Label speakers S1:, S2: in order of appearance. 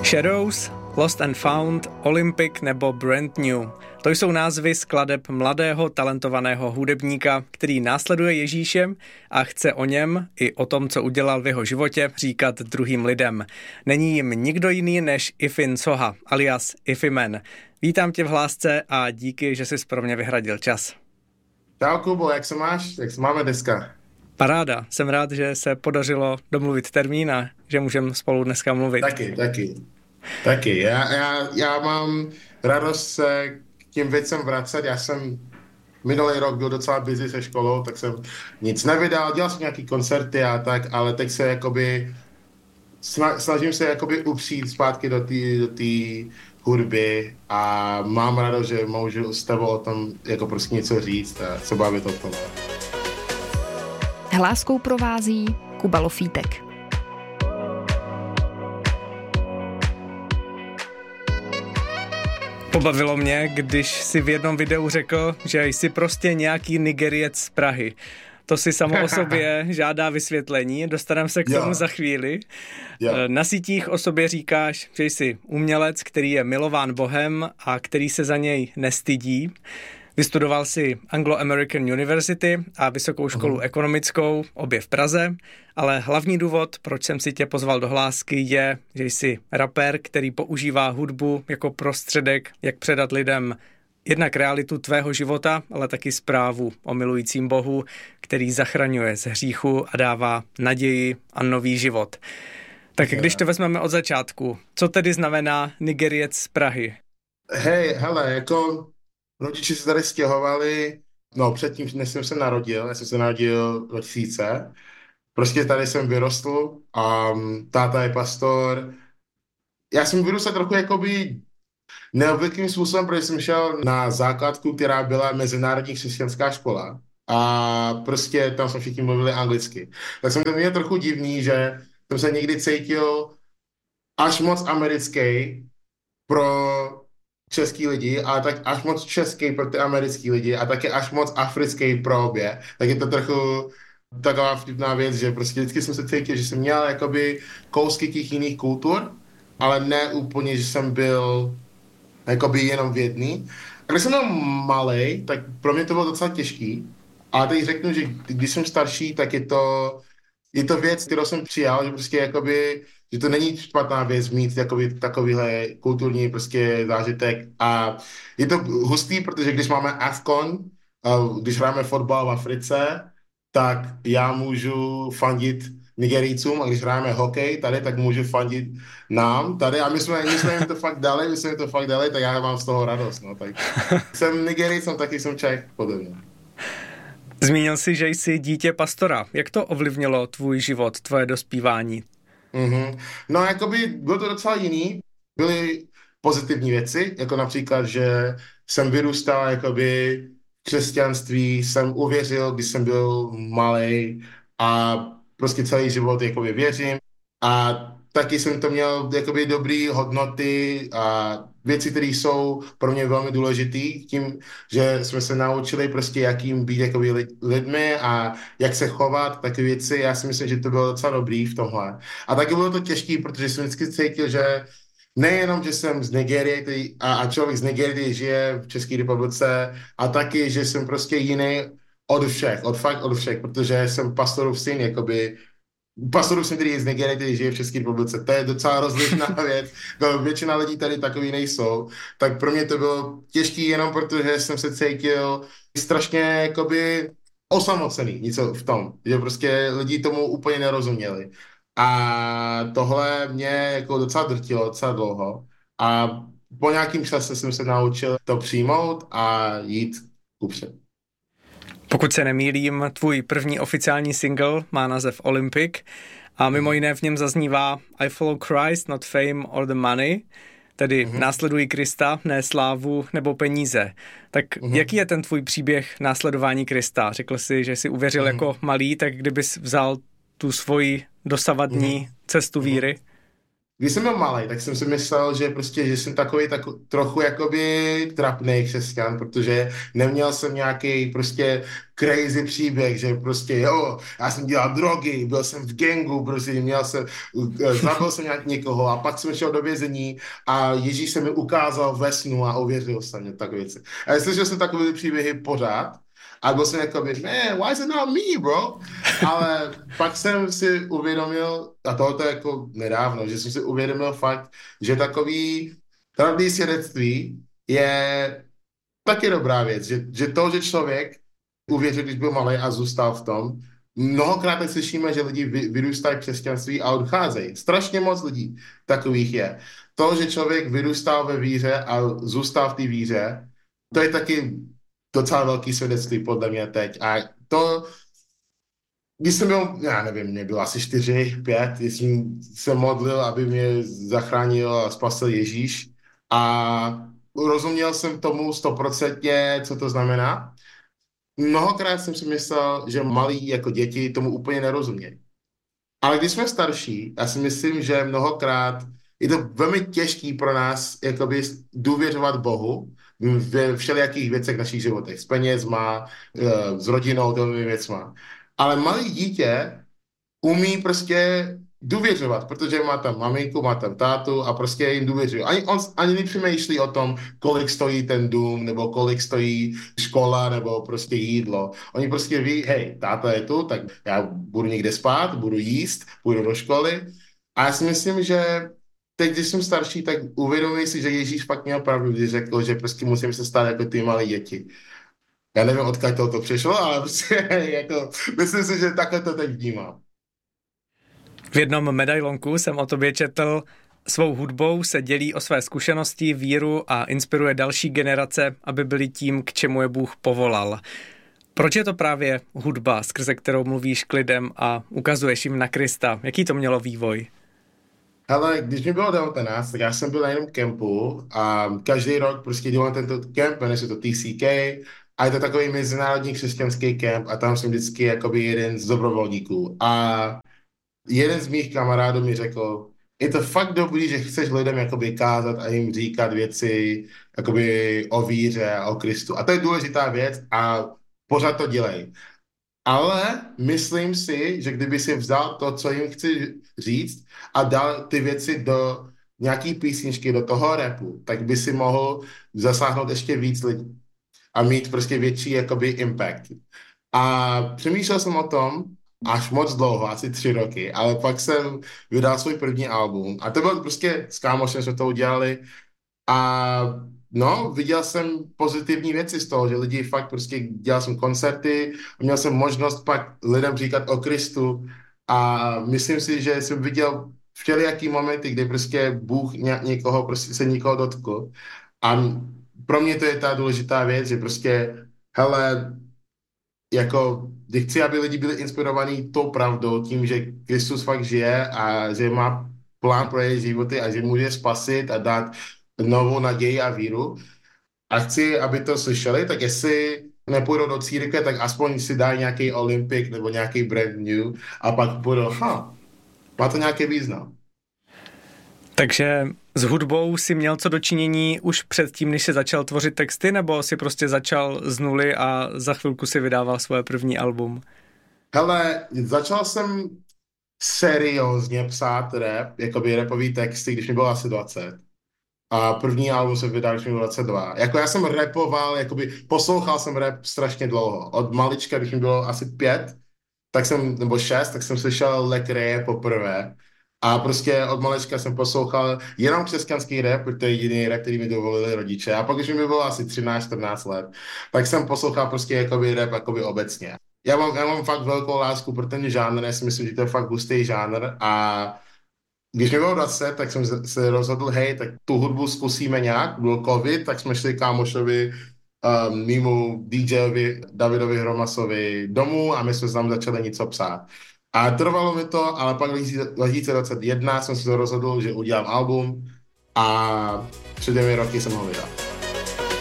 S1: Shadows, Lost and Found, Olympic nebo Brand New. To jsou názvy skladeb mladého talentovaného hudebníka, který následuje Ježíšem a chce o něm i o tom, co udělal v jeho životě, říkat druhým lidem. Není jim nikdo jiný než Ifin Soha, alias Ifimen. Vítám tě v Hlásce a díky, že jsi pro mě vyhradil čas.
S2: Čau Kubo, jak se máš? Jak se máme dneska?
S1: Paráda, jsem rád, že se podařilo domluvit termín a že můžeme spolu dneska mluvit.
S2: Taky. Já mám radost se k těm věcem vracet. Já jsem minulý rok byl docela busy se školou, tak jsem nic nevydal, dělal jsem nějaký koncerty a tak, ale teď se jakoby snažím se jakoby upřít zpátky do té hudby a mám radost, že můžu s tebou o tom jako prostě něco říct a se bavit o tom.
S3: Hláskou provází Kuba Lofítek.
S1: Pobavilo mě, když si v jednom videu řekl, že jsi prostě nějaký Nigeriec z Prahy. To si samo o sobě žádá vysvětlení, dostaneme se k tomu za chvíli. Na sítích o sobě říkáš, že jsi umělec, který je milován Bohem a který se za něj nestydí. Vystudoval si Anglo-American University a Vysokou školu ekonomickou, obě v Praze, ale hlavní důvod, proč jsem si tě pozval do Hlásky, je, že jsi rapper, který používá hudbu jako prostředek, jak předat lidem jednak realitu tvého života, ale taky zprávu o milujícím Bohu, který zachraňuje z hříchu a dává naději a nový život. Tak když to vezmeme od začátku, co tedy znamená Nigeriec z Prahy?
S2: Rodiče se tady stěhovali, předtím, než jsem se narodil, já jsem se narodil 2000, prostě tady jsem vyrostl a táta je pastor. Já jsem vyrůstal trochu jakoby neobvyklým způsobem, protože jsem šel na základku, která byla mezinárodní křesťanská škola a prostě tam jsme všichni mluvili anglicky. Tak jsem to měl trochu divný, že jsem se někdy cítil až moc americký pro český lidi, ale tak až moc český pro ty americký lidi a taky až moc africký pro obě. Tak je to trochu taková vtipná věc, že prostě vždycky jsem se cítil, že jsem měl jakoby kousky těch jiných kultur, ale ne úplně, že jsem byl jakoby jenom v jedný. A když jsem byl malej, tak pro mě to bylo docela těžký. A teď řeknu, že když jsem starší, tak je to věc, kterou jsem přijal, že prostě jakoby že to není špatná věc mít takovýhle kulturní prostě zážitek a je to hustý, protože když máme AFCON, když hráme fotbal v Africe, tak já můžu fandit Nigerijcům a když hráme hokej tady, tak můžu fandit nám tady a my jsme to fakt dali, tak já mám z toho radost, tak jsem Nigerijc, taky jsem Čech, podobně.
S1: Zmínil jsi, že jsi dítě pastora. Jak to ovlivnilo tvůj život, tvoje dospívání?
S2: Bylo to docela jiný. Byly pozitivní věci, jako například, že jsem vyrůstal jakoby v křesťanství, jsem uvěřil, když jsem byl malej a prostě celý život jakoby věřím a taky jsem to měl jakoby dobrý hodnoty a věci, které jsou pro mě velmi důležitý, tím, že jsme se naučili prostě, jakým být jakoby lidmi a jak se chovat, taky věci. Já si myslím, že to bylo docela dobrý v tomhle. A taky bylo to těžký, protože jsem vždycky cítil, že nejenom, že jsem z Nigerie a člověk z Nigerie žije v České republice a taky, že jsem prostě jiný od všech, protože jsem pastorův syn, pastorův syn, který je z Nigerie, který žije v České republice. To je docela rozlišná věc. Většina lidí tady takový nejsou. Tak pro mě to bylo těžký jenom protože jsem se cítil strašně jakoby osamocený, něco v tom, že prostě lidi tomu úplně nerozuměli. A tohle mě jako docela drtilo, docela dlouho. A po nějakým čase jsem se naučil to přijmout a jít kupřed.
S1: Pokud se nemýlím, tvůj první oficiální single má název Olympic a mimo jiné v něm zaznívá I follow Christ, not fame or the money, tedy následují Krista, ne slávu nebo peníze. Tak jaký je ten tvůj příběh následování Krista? Řekl jsi, že jsi uvěřil jako malý, tak kdybys vzal tu svoji dosavadní cestu víry?
S2: když jsem byl malý, tak jsem si myslel, že prostě, že jsem takový trochu jakoby trapný křesťan, protože neměl jsem nějaký prostě crazy příběh, že prostě jo, já jsem dělal drogy, byl jsem v gangu, prostě zabil jsem někoho a pak jsem šel do vězení a Ježíš se mi ukázal ve snu a uvěřil jsem mě tak věci. A já slyšel jsem takové příběhy pořád a byl jsem jakoby, man, why is it not me, bro? Ale pak jsem si uvědomil, a tohle je jako nedávno, že jsem si uvědomil fakt, že takový pravdivý svědectví je taky dobrá věc, že to, že člověk uvěřil, když byl malý a zůstal v tom, mnohokrát tak slyšíme, že lidi vyrůstají v křesťanství a odcházejí. Strašně moc lidí takových je. To, že člověk vyrůstal ve víře a zůstal v té víře, to je taky docela velký svědectví podle mě teď. A to, když jsem byl, já nevím, mě bylo asi 4, 5, když jsem se modlil, aby mě zachránil a spasil Ježíš a rozuměl jsem tomu 100%, co to znamená. Mnohokrát jsem si myslel, že malí jako děti tomu úplně nerozumějí. Ale když jsme starší, já si myslím, že mnohokrát je to velmi těžký pro nás jakoby důvěřovat Bohu ve všelijakých věcech v našich životech. S penězma, s rodinou, těmi věcma. Ale malý dítě umí prostě důvěřovat, protože má tam maminku, má tam tátu a prostě jim důvěřuje. Ani nepřemýšlí o tom, kolik stojí ten dům, nebo kolik stojí škola, nebo prostě jídlo. Oni prostě ví, hej, táta je tu, tak já budu někde spát, budu jíst, půjdu do školy. A já si myslím, že teď, když jsem starší, tak uvědomuji si, že Ježíš fakt měl pravdu, když řekl, že prostě musím se stát jako ty malé děti. Já nevím, odkud to přišlo, ale prostě jako, myslím si, že takhle to teď vnímám.
S1: V jednom medailonku jsem o tobě četl, svou hudbou se dělí o své zkušenosti, víru a inspiruje další generace, aby byli tím, k čemu je Bůh povolal. Proč je to právě hudba, skrze kterou mluvíš k lidem a ukazuješ jim na Krista? Jaký to mělo vývoj?
S2: Hele, když mi bylo 19, tak já jsem byl na jednom kempu a každý rok prostě dělám tento kemp, jmenuje se to TCK a je to takový mezinárodní křesťanský kemp a tam jsem vždycky jakoby jeden z dobrovolníků. A jeden z mých kamarádů mi řekl, je to fakt dobrý, že chceš lidem jakoby kázat a jim říkat věci jakoby o víře a o Kristu. A to je důležitá věc a pořád to dělej. Ale myslím si, že kdyby si vzal to, co jim chci říct a dal ty věci do nějaký písničky, do toho rapu, tak by si mohl zasáhnout ještě víc lidí a mít prostě větší jakoby impact. A přemýšlel jsem o tom až moc dlouho, asi 3 roky, ale pak jsem vydal svůj první album a to bylo prostě s kámošem, jsme to udělali a no, viděl jsem pozitivní věci z toho, že lidi fakt prostě, dělal jsem koncerty, měl jsem možnost pak lidem říkat o Kristu a myslím si, že jsem viděl všelijaký momenty, kdy prostě Bůh někoho, prostě se někoho dotkl a pro mě to je ta důležitá věc, že prostě, hele, jako, chci, aby lidi byli inspirovaní tou pravdou, tím, že Kristus fakt žije a že má plán pro jejich životy a že může spasit a dát novou naději a víru. A chci, aby to slyšeli, tak jestli nepůjdou do církve, tak aspoň si dají nějaký Olympic nebo nějaký Brand New a pak budou, má to nějaký význam.
S1: Takže s hudbou si měl co dočinění už předtím, než si začal tvořit texty, nebo si prostě začal z nuly a za chvilku si vydával svoje první album?
S2: Hele, začal jsem seriózně psát rap, jakoby rapový texty, když mi bylo asi 20. A první album jsem vydal, když mi bylo 22. Jako já jsem rapoval, jakoby poslouchal jsem rap strašně dlouho. Od malička, když mi bylo asi 5, nebo 6, tak jsem slyšel Lecrae poprvé. A prostě od malička jsem poslouchal jenom křesťanský rap, protože to je jediný rap, který mi dovolili rodiče. A pak, když mi bylo asi 13-14 let, tak jsem poslouchal prostě jakoby rap jakoby obecně. Já mám fakt velkou lásku pro ten žánr, já si myslím, že to je fakt hustý žánr a když mi bylo 20, tak jsem se rozhodl, hej, tak tu hudbu zkusíme nějak, byl covid, tak jsme šli kámošovi, mýmu DJovi, Davidovi Hromasovi domů a my jsme tam začali něco psát. A trvalo mi to, ale pak 2021 jsem se rozhodl, že udělám album a před 2 roky jsem ho vydal.